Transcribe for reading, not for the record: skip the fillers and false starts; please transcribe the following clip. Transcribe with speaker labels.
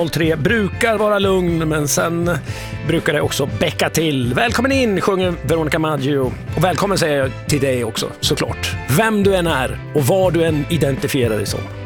Speaker 1: 03 brukar vara lugn, men sen brukar det också bäcka till. Välkommen in, sjunger Veronica Maggio. Och välkommen säger jag till dig också, såklart. Vem du än är och vad du än identifierar dig som.